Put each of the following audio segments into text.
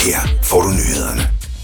Her får du nyhederne.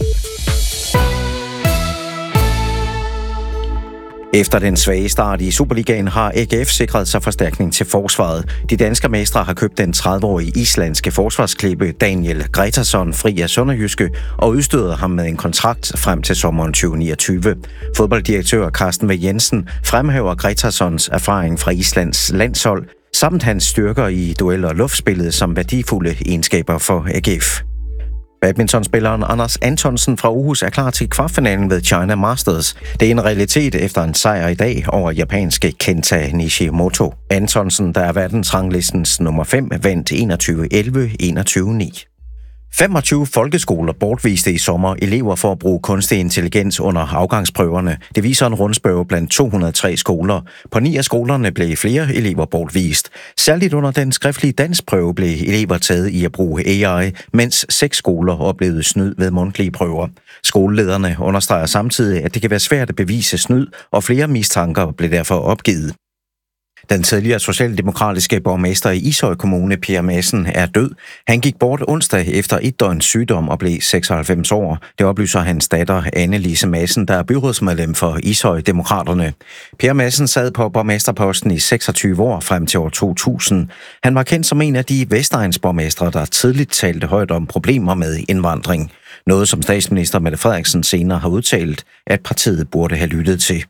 Efter den svage start i Superligaen har AGF sikret sig forstærkning til forsvaret. De danske mestre har købt den 30-årige islandske forsvarsklippe Daniel Gretarsson fri af Sønderjyske og udstøder ham med en kontrakt frem til sommeren 2029. Fodbolddirektør Carsten V. Jensen fremhæver Gretarssons erfaring fra Islands landshold samt hans styrker i duel- og luftspillet som værdifulde egenskaber for AGF. Badmintonspilleren Anders Antonsen fra Aarhus er klar til kvartfinalen ved China Masters. Det er en realitet efter en sejr i dag over japanske Kenta Nishimoto. Antonsen, der er verdensranglistens nummer 5, vandt 21-11, 21-9. 25 folkeskoler bortviste i sommer elever for at bruge kunstig intelligens under afgangsprøverne. Det viser en rundspørge blandt 203 skoler. På 9 af skolerne blev flere elever bortvist. Særligt under den skriftlige danskprøve blev elever taget i at bruge AI, mens 6 skoler oplevede snyd ved mundtlige prøver. Skolelederne understreger samtidig, at det kan være svært at bevise snyd, og flere mistanker blev derfor opgivet. Den tidligere socialdemokratiske borgmester i Ishøj Kommune, Per Madsen, er død. Han gik bort onsdag efter 1 døgns sygdom og blev 96 år. Det oplyser hans datter Anne-Lise Madsen, der er byrådsmedlem for Ishøj Demokraterne. Per Madsen sad på borgmesterposten i 26 år frem til år 2000. Han var kendt som en af de vestegnsborgmestre, der tidligt talte højt om problemer med indvandring. Noget som statsminister Mette Frederiksen senere har udtalt, at partiet burde have lyttet til.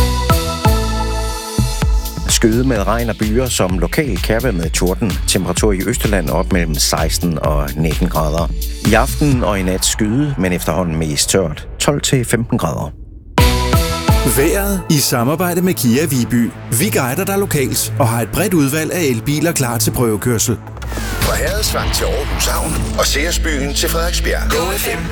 Skyde med regn og byer, som lokalt kan være med torden. Temperatur i Østjylland op mellem 16 og 19 grader. I aften og i nat skyde, men efterhånden mest tørt. 12-15 grader. Vejret i samarbejde med Kia Viby. Vi guider dig lokalt og har et bredt udvalg af elbiler klar til prøvekørsel. Fra Herredsvang til Aarhus Havn og Seersbyen til Frederiksbjerg. Go FM.